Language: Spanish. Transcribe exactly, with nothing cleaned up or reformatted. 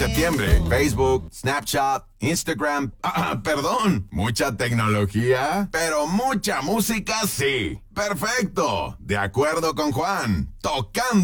Septiembre, Facebook, Snapchat, Instagram, ah, perdón, mucha tecnología, pero mucha música sí. Perfecto, de acuerdo con Juan, tocando